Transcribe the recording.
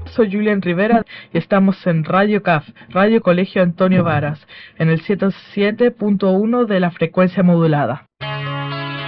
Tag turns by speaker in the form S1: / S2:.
S1: soy Julián Rivera y estamos en Radio CAF, Radio Colegio Antonio Varas, en el 107.1 de la frecuencia modulada.